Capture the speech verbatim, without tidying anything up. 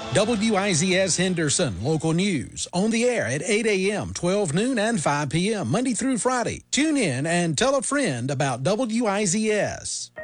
W I Z S Henderson, local news, on the air at eight a.m., twelve noon, and five p.m., Monday through Friday. Tune in and tell a friend about W I Z S.